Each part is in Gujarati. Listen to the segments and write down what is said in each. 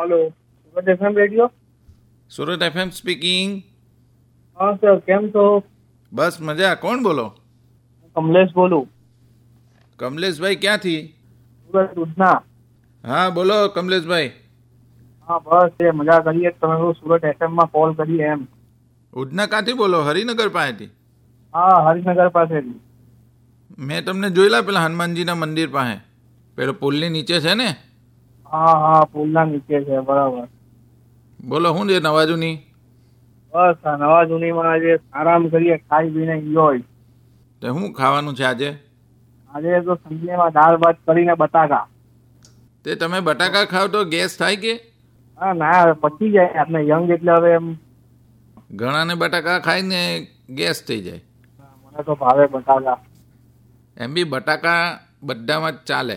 हेलो सुरत FM radio. Surat FM speaking. हाँ सर केम છો? બસ મજા. કોણ બોલો? કમલેશ બોલું, કમલેશભાઈ ક્યાંથી? સુરત ઉધના। હા બોલો કમલેશભાઈ. હા બસ એ મજા કરીએ, તમે સુરત એફએમ માં કોલ કરીએ એમ। ઉધના ક્યાંથી બોલો? હરિનગર પાસેથી? હા હરિનગર પાસેથી। મેં તમને જોયેલા પેલા હનુમાનજીના મંદિર પાસે, પેલો પુલની નીચે છે ને? હા હા પુલના નીચે છે, બરાબર। બોલો શું છે નવાજુની? બસ આ નવા જૂનીમાં આજે આરામ કરીએ, ખાઈ પીને એન્જોય। તે શું ખાવાનું છે આજે? આજે તો સંડેમાં દાળ ભાત કરીને બટાકા। તે તમે બટાકા ખાવ તો ગેસ થાય કે? હા ના હવે પચી જાય, આપણે યંગ એટલે હવે એમ। ઘણાને બટાકા ખાઈને ગેસ થઈ જાય। મને તો ભાવે બટાકા। એમ બી બટાકા બધામાં જ ચાલે।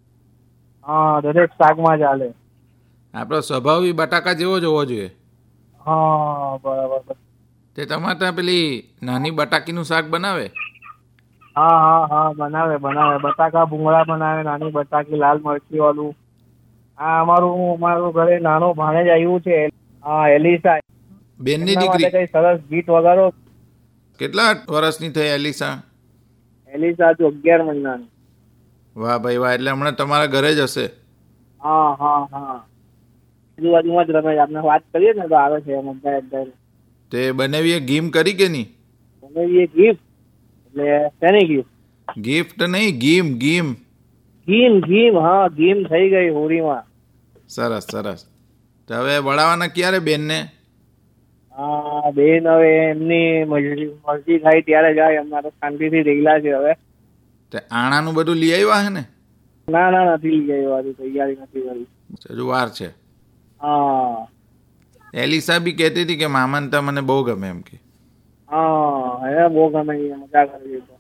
હા દરેક શાકમાં ચાલે। આપણો સ્વભાવ બી બટાકા જેવો જ હોવો જોઈએ। હા બરાબર। તે તમારે ત્યાં પેલી નાની બટાકીનું શાક બનાવે? હા હા હા બનાવે બનાવે, બટાકા ભૂંગળા બનાવે, નાની બટાકી લાલ મરચી વાળું। હા અમારું ઘરે નાનો ભાણેજ આવ્યું છે, હા એલિસા। બેનની એમના માટે દીકરી? કઈ સરસ ગીત વગાડો। કેટલા વર્ષની થઈ એલિસા? એલિસા તો 11 મહિનાની। વાહ ભાઈ વાહ, એટલે હમણાં તમારા ઘરે જ હશે? હા હા હા આજુબાજુમાં જ રમે છે, આપણે વાત કરીએ ને તો આવે છે એમ અત્યારે। તે બનાવીએ ગીમ કરી કે નહીં? એ ગિફ્ટ એટલે શેની ગિફ્ટ? ગિફ્ટ નહીં, ગીમ ગીમ. ગીમ ગીમ, હા ગીમ થઈ ગઈ હોળીમાં। સરસ સરસ. તો હવે વળાવવાના ક્યારે બેનને? હા બેન હવે એમની મરજી થાય ત્યારે જાય, અમારે શાંતિથી રેલા છે હવે। તે આણાનું બધું લઈ આવ્યા હે ને? ના ના નથી લઈ આવ્યો, હજુ તૈયારી નથી કરી। હજુ વાર છે? હા એલિસા બી કહેતી હતી કે મામાને ત્યાં મને બહુ ગમે એમ કે. હા એને બહુ ગમે, મજા કરી તો।